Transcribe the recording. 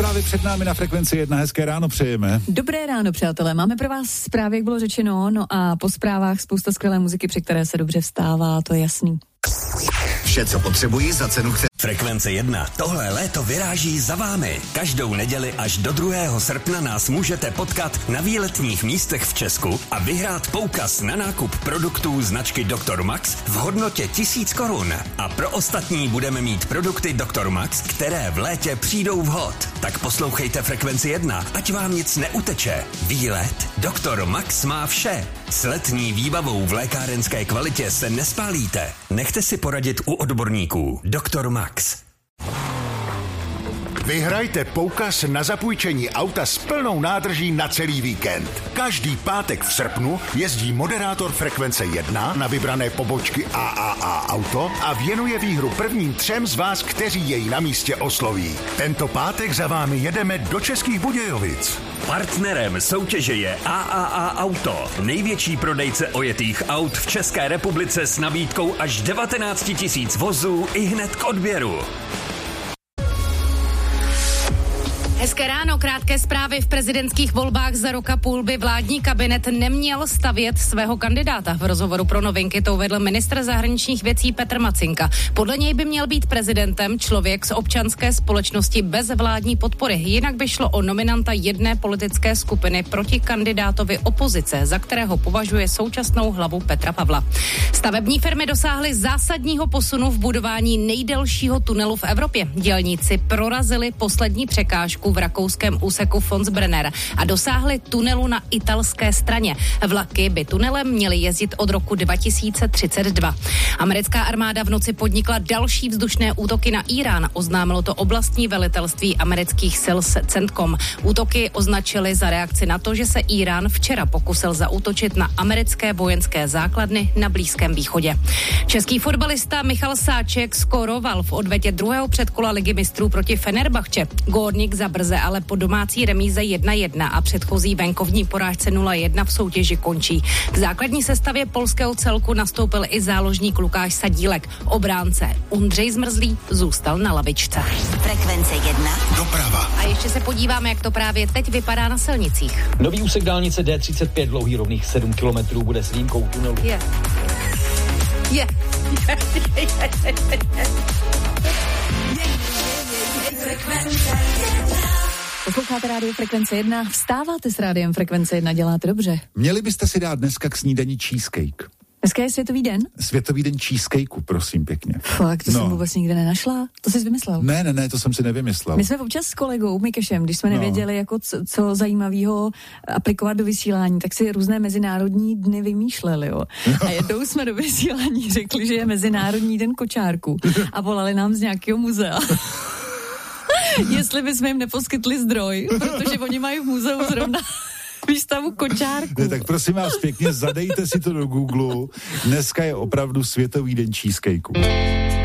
Právě před námi na Frekvenci 1. Hezké ráno přejeme. Dobré ráno, přátelé. Máme pro vás zprávy, jak bylo řečeno, no a po zprávách spousta skvělé muziky, při které se dobře vstává, to je jasný. Vše, co potřebuji za cenu, Frekvence 1. Tohle léto vyráží za vámi. Každou neděli až do 2. srpna nás můžete potkat na výletních místech v Česku a vyhrát poukaz na nákup produktů značky Dr. Max v hodnotě 1000 korun. A pro ostatní budeme mít produkty Dr. Max, které v létě přijdou vhod. Tak poslouchejte Frekvenci 1, ať vám nic neuteče. Výlet Dr. Max má vše. S letní výbavou v lékárenské kvalitě se nespálíte. Nechte si poradit u odborníků. Dr. Max. Vyhrajte poukaz na zapůjčení auta s plnou nádrží na celý víkend. Každý pátek v srpnu jezdí moderátor Frekvence 1 na vybrané pobočky AAA Auto a věnuje výhru prvním 3 z vás, kteří jej na místě osloví. Tento pátek za vámi jedeme do Českých Budějovic. Partnerem soutěže je AAA Auto, největší prodejce ojetých aut v České republice s nabídkou až 19 000 vozů i hned k odběru. Hezké ráno, krátké zprávy. V prezidentských volbách za rok a půl by vládní kabinet neměl stavět svého kandidáta. V rozhovoru pro Novinky to uvedl ministr zahraničních věcí Petr Macinka. Podle něj by měl být prezidentem člověk z občanské společnosti bez vládní podpory. Jinak by šlo o nominanta jedné politické skupiny proti kandidátovi opozice, za kterého považuje současnou hlavu Petra Pavla. Stavební firmy dosáhly zásadního posunu v budování nejdelšího tunelu v Evropě. Dělníci prorazili poslední překážku v rakouském úseku Fonsbrenner a dosáhli tunelu na italské straně. Vlaky by tunelem měly jezdit od roku 2032. Americká armáda v noci podnikla další vzdušné útoky na Irán. Oznámilo to oblastní velitelství amerických sil CENTCOM. Útoky označili za reakci na to, že se Irán včera pokusil zaútočit na americké vojenské základny na Blízkém východě. Český fotbalista Michal Sáček skóroval v odvetě druhého předkola Ligy mistrů proti Fenerbahče. Górnik za Brze ale po domácí remíze 1-1 a předchozí venkovní porážce 0-1 v soutěži končí. V základní sestavě polského celku nastoupil i záložník Lukáš Sadílek. Obránce Ondřej Zmrzlý zůstal na lavičce. Frekvence 1. Doprava. A ještě se podíváme, jak to právě teď vypadá na silnicích. Nový úsek dálnice D35 dlouhý rovných 7 kilometrů bude s výjimkou tunelu. Posloucháte rádio Frekvence 1, vstáváte s rádiem Frekvence 1, děláte dobře. Měli byste si dát dneska k snídani cheesecake. Dneska je světový den? Světový den cheesecakeu, prosím pěkně. Fakt, to jsem vůbec nikde nenašla. To jsi vymyslel? Ne, to jsem si nevymyslel. My jsme občas s kolegou Mikešem, když jsme nevěděli, jako co zajímavého aplikovat do vysílání, tak si různé mezinárodní dny vymýšleli, jo. A jednou jsme do vysílání řekli, že je Mezinárodní den kočárku a volali nám z nějakého muzea. Jestli bychom jim neposkytli zdroj, protože oni mají v muzeu zrovna výstavu kočárku. Ne, tak prosím vás pěkně, zadejte si to do Google. Dneska je opravdu Světový den cheesecakeu.